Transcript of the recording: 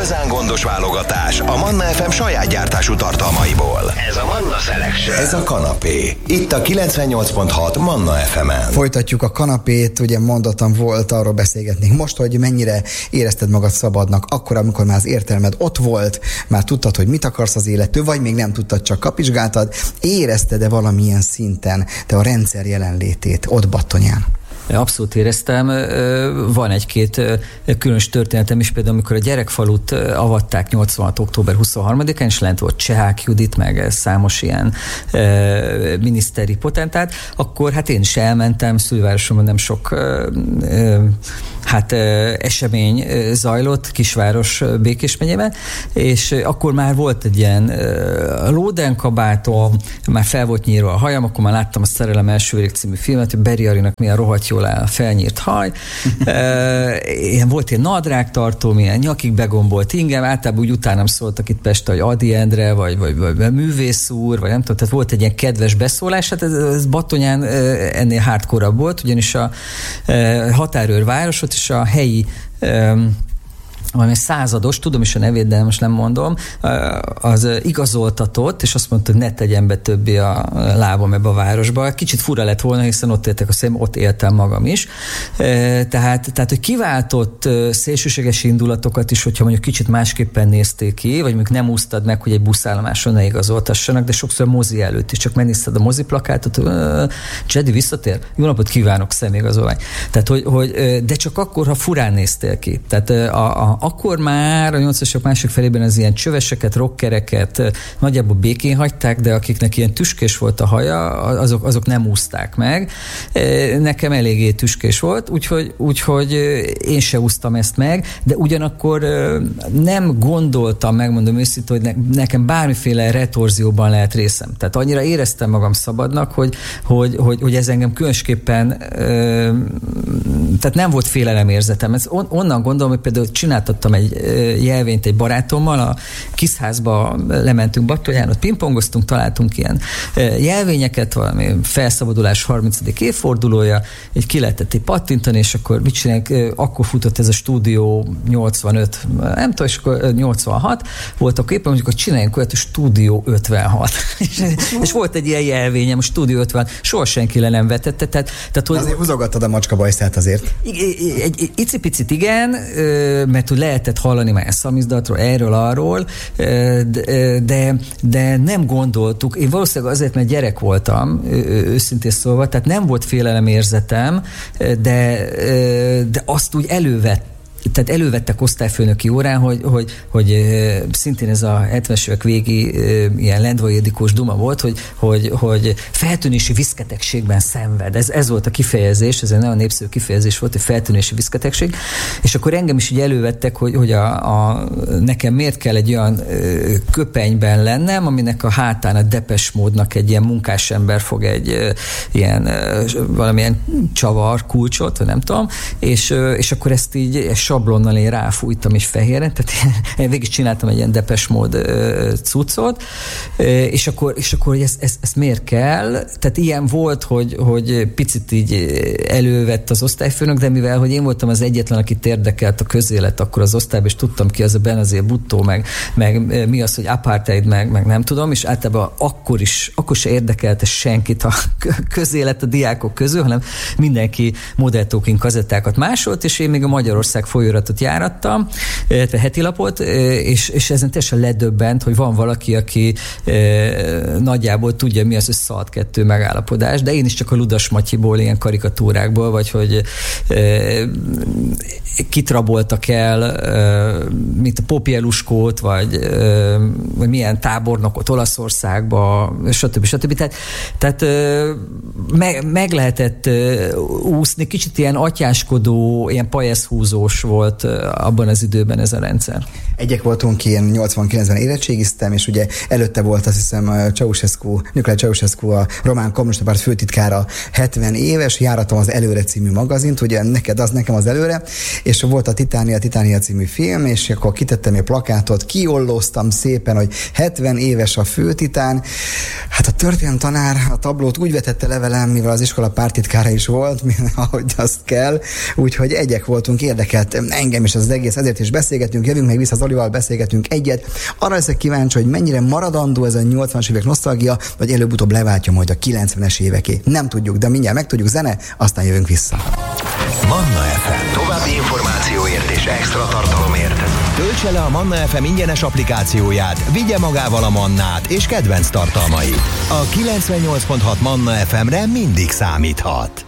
igazán gondos válogatás a Manna FM saját gyártású tartalmaiból. Ez a Manna Selection. Ez a kanapé. Itt a 98.6 Manna FM-en. Folytatjuk a kanapét, ugye mondottam volt, arról beszélgetnénk most, hogy mennyire érezted magad szabadnak, akkor, amikor már az értelmed ott volt, már tudtad, hogy mit akarsz az élettől, vagy még nem tudtad, csak kapizsgáltad. Érezted-e valamilyen szinten te a rendszer jelenlétét ott Battonyán? Abszolút éreztem. Van egy-két különös történetem is, például amikor a Gyerekfalut avatták 86. október 23-án, és lent volt Csehák Judit, meg számos ilyen miniszteri potentát, akkor hát én is elmentem, szülővárosomban nem sok esemény zajlott, kisváros Békés megyében, és akkor már volt egy ilyen lódenkabátom, már fel volt nyírva a hajam, akkor már láttam a Szerelem első végig című filmet, hogy Beri Arinak milyen rohadt jól áll a felnyírt haj. Volt ilyen nadrágtartóm, ilyen nyakig begombolt ingem, általában úgy utánam szóltak itt Pestre, hogy Adi Endre, vagy művész úr, vagy nem tudom, tehát volt egy ilyen kedves beszólás, hát ez Battonyán ennél hardcore-abb volt, ugyanis a határőrváros, ott is a helyi valami százados, tudom is a nevét, de most nem mondom, az igazoltatott, és azt mondta, hogy ne tegyen be többé a lábam ebbe a városba. Kicsit fura lett volna, hiszen ott éltek a szemem, ott éltem magam is. Tehát hogy kiváltott szélsőséges indulatokat is, hogyha mondjuk kicsit másképpen nézték ki, vagy mondjuk nem úsztad meg, hogy egy buszállomáson ne igazoltassanak, de sokszor mozi előtt is, csak megnézted a moziplakátot, Csedi visszatér? Jó napot kívánok, személyigazolvány. Tehát, de csak akkor, ha furán néztél ki. Tehát akkor már a 80-as másik felében az ilyen csöveseket, rockereket nagyjából békén hagyták, de akiknek ilyen tüskés volt a haja, azok nem úszták meg. Nekem eléggé tüskés volt, úgyhogy én se úsztam ezt meg, de ugyanakkor nem gondoltam, megmondom őszintén, hogy nekem bármiféle retorzióban lehet részem. Tehát annyira éreztem magam szabadnak, hogy ez engem különösképpen tehát nem volt félelemérzetem. Onnan gondolom, hogy például csináltattam egy jelvényt egy barátommal, a Kiszházba lementünk Battonyán, ott pingpongoztunk, találtunk ilyen jelvényeket, valami felszabadulás 30. évfordulója, ki lehetett pattintani, és akkor mit csinálják, akkor futott ez a Stúdió 85, nem tudom, és akkor 86 volt, akkor éppen mondjuk, hogy csináljunk olyat, hogy Stúdió 56. és volt egy ilyen jelvényem, a Stúdió 50, soha senki le nem vetette. Tehát, hogy azért húzogattad a macska bajszát azért. Egy icipicit igen, mert hogy lehetett hallani már szamizdatról, erről, arról, de nem gondoltuk. Én valószínűleg azért, mert gyerek voltam, őszintén szólva, tehát nem volt félelemérzetem, de azt úgy elővettek osztályfőnöki órán, hogy szintén ez a 70-es évek végi ilyen lendvajédikós duma volt, hogy feltűnési viszketegségben szenved. Ez volt a kifejezés, ez egy nagyon népszerű kifejezés volt, hogy feltűnési viszketegség, és akkor engem is így elővettek, hogy nekem miért kell egy olyan köpenyben lennem, aminek a hátán a Depeche Mode-nak egy ilyen munkásember fog egy ilyen valamilyen csavar kulcsot, vagy nem tudom, és akkor ezt így sablonnal én ráfújtam is fehéren, tehát én végig csináltam egy ilyen Depeche Mode cuccot, és akkor hogy ezt miért kell? Tehát ilyen volt, hogy picit így elővett az osztályfőnök, de mivel, hogy én voltam az egyetlen, akit érdekelt a közélet, akkor az osztályban, és tudtam ki az a Benazir Bhutto, meg mi az, hogy apartheid, meg nem tudom, és általában akkor se érdekelte senkit a közélet a diákok közül, hanem mindenki Model Talking kazettákat másolt, és én még a Magyarország folyóiratot járattam, heti lapot, és ezen teljesen ledöbbent, hogy van valaki, aki nagyjából tudja, mi az, hogy SZALT 2 megállapodás, de én is csak a Ludas Matyiból, ilyen karikatúrákból, vagy hogy kit raboltak el, mint a Popieluskót, vagy milyen tábornokot Olaszországba, stb. Tehát meg lehetett úszni, kicsit ilyen atyáskodó, ilyen pajeszhúzós volt abban az időben ez a rendszer. Egyek voltunk, én 89-ben érettségiztem, és ugye előtte volt, azt hiszem, Nicolae Ceausescu, a román kommunista párt főtitkára 70 éves, járatom az Előre című magazint, ugye neked az, nekem az Előre, és volt a Titánia című film, és akkor kitettem egy plakátot, kiollóztam szépen, hogy 70 éves a főtitán. Hát a történelem tanár a tablót úgy vetette le velem, mivel az iskola párttitkára is volt, ahogy azt kell, úgyhogy egyek voltunk, érdekelt engem is az egész, ezért is beszélgetünk, jövünk meg vissza Zolival, beszélgetünk egyet. Arra leszek kíváncsi, hogy mennyire maradandó ez a 80-as évek nosztalgia, vagy előbb-utóbb leváltja majd a 90-es éveké. Nem tudjuk, de mindjárt megtudjuk, zene, aztán jövünk vissza. Manna FM. További információért és extra tartalomért töltse le a Manna FM ingyenes applikációját, vigye magával a Mannát és kedvenc tartalmait. A 98.6 Manna FM-re mindig számíthat.